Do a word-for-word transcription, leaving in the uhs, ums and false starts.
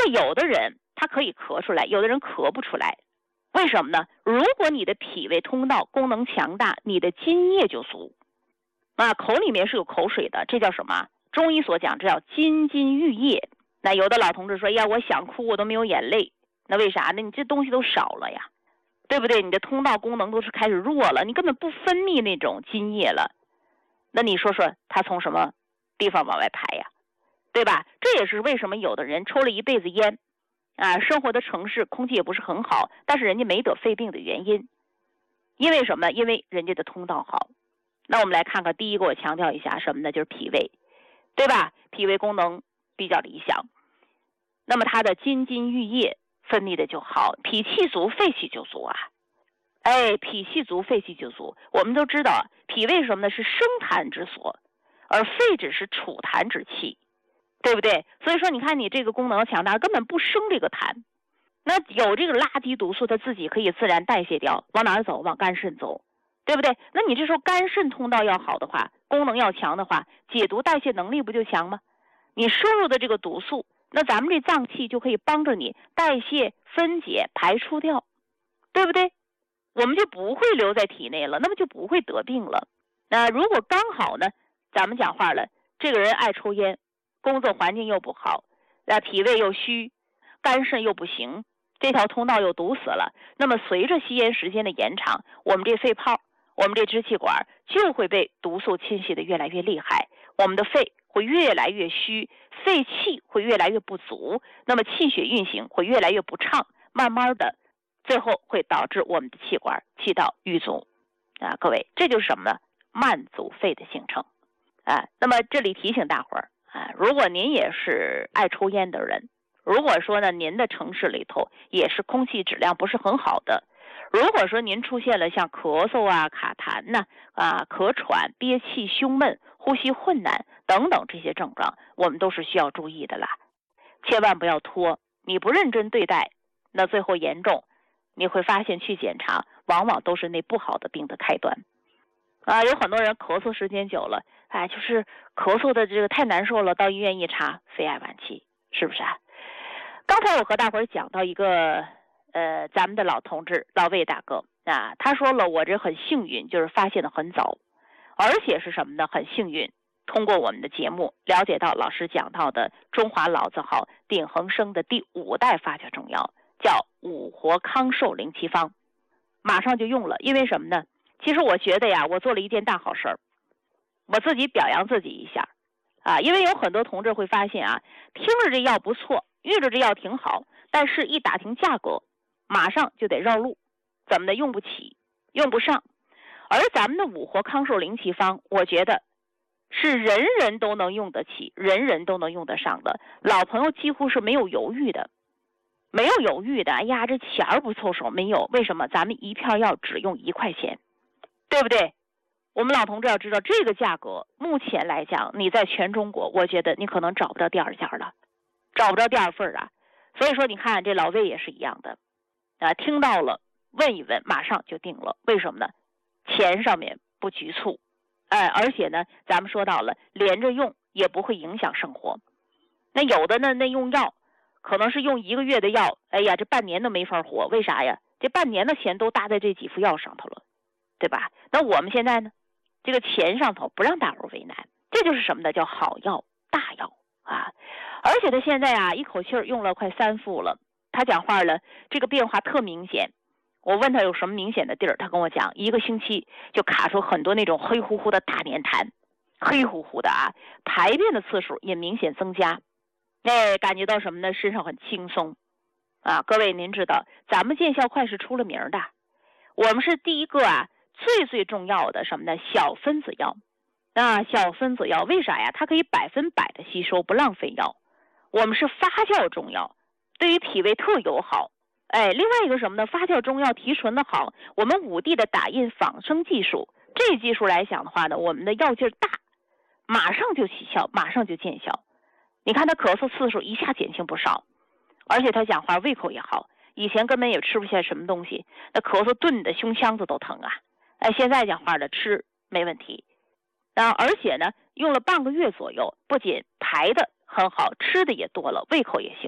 有的人他可以咳出来，有的人咳不出来，为什么呢？如果你的脾胃通道功能强大，你的津液就足啊，口里面是有口水的，这叫什么？中医所讲这叫津津郁液。那有的老同志说，呀，我想哭我都没有眼泪，那为啥呢？你这东西都少了呀，对不对？你的通道功能都是开始弱了，你根本不分泌那种津液了，那你说说它从什么地方往外排呀？对吧？这也是为什么有的人抽了一辈子烟啊，生活的城市空气也不是很好，但是人家没得肺病的原因。因为什么？因为人家的通道好。那我们来看看，第一个我强调一下什么呢？就是脾胃，对吧？脾胃功能比较理想，那么它的津津郁液分泌的就好，脾气足肺气就足啊。哎，脾气足肺气就足。我们都知道脾胃什么呢？是生痰之所，而肺只是储痰之器，对不对？所以说你看你这个功能强大，根本不生这个痰，那有这个垃圾毒素它自己可以自然代谢掉，往哪儿走？往肝肾走，对不对？那你这时候肝肾通道要好的话，功能要强的话，解毒代谢能力不就强吗？你摄入的这个毒素，那咱们这脏器就可以帮着你代谢分解排出掉，对不对？我们就不会留在体内了，那么就不会得病了。那如果刚好呢，咱们讲话了，这个人爱抽烟，工作环境又不好，那脾胃又虚，肝肾又不行，这条通道又堵死了，那么随着吸烟时间的延长，我们这肺泡，我们这支气管就会被毒素侵袭的越来越厉害，我们的肺会越来越虚，肺气会越来越不足，那么气血运行会越来越不畅，慢慢的最后会导致我们的气管气道淤阻啊。各位，这就是什么呢？慢阻肺的形成啊。那么这里提醒大伙儿啊，如果您也是爱抽烟的人，如果说呢您的城市里头也是空气质量不是很好的，如果说您出现了像咳嗽啊、卡痰呐、啊、咳喘、憋气、胸闷、呼吸困难等等这些症状，我们都是需要注意的啦。千万不要拖，你不认真对待，那最后严重，你会发现去检查往往都是那不好的病的开端啊。有很多人咳嗽时间久了，哎，就是咳嗽的这个太难受了，到医院一查，肺癌晚期，是不是啊？刚才我和大伙儿讲到一个呃，咱们的老同志老魏大哥啊，他说了，我这很幸运，就是发现的很早，而且是什么呢？很幸运，通过我们的节目了解到老师讲到的中华老字号鼎恒生的第五代发酵中药，叫五活康寿灵奇方，马上就用了。因为什么呢？其实我觉得呀，我做了一件大好事儿，我自己表扬自己一下啊。因为有很多同志会发现啊，听着这药不错，遇着这药挺好，但是一打听价格，马上就得绕路，怎么的？用不起，用不上。而咱们的五活康寿灵奇方，我觉得是人人都能用得起，人人都能用得上的，老朋友几乎是没有犹豫的，没有犹豫的。哎呀，这钱儿不凑手，没有。为什么？咱们一片药只用一块钱，对不对？我们老同志要知道，这个价格目前来讲，你在全中国，我觉得你可能找不到第二家了，找不着第二份啊。所以说，你看这老魏也是一样的啊，听到了问一问，马上就定了。为什么呢？钱上面不局促，哎，而且呢，咱们说到了连着用也不会影响生活。那有的呢，那用药可能是用一个月的药，哎呀，这半年都没法活。为啥呀？这半年的钱都搭在这几副药上头了，对吧？那我们现在呢，这个钱上头不让大伙为难，这就是什么呢？叫好药大药啊！而且他现在啊，一口气儿用了快三副了。他讲话了，这个变化特明显。我问他有什么明显的地儿，他跟我讲，一个星期就卡出很多那种黑乎乎的大粘痰，黑乎乎的啊，排便的次数也明显增加。哎，感觉到什么呢？身上很轻松啊！各位，您知道咱们见效快是出了名的，我们是第一个啊，最最重要的什么呢？小分子药啊，小分子药为啥呀？它可以百分百的吸收，不浪费药。我们是发酵中药，对于脾胃特友好。哎，另外一个什么呢？发酵中药提纯的好，我们五 D 的打印仿生技术，这技术来讲的话呢，我们的药劲大，马上就起效，马上就见效。你看他咳嗽次数一下减轻不少，而且他讲话胃口也好，以前根本也吃不下什么东西，那咳嗽顿的胸腔子都疼啊。哎，现在讲话的吃没问题，啊，而且呢，用了半个月左右，不仅排的很好，吃的也多了，胃口也行。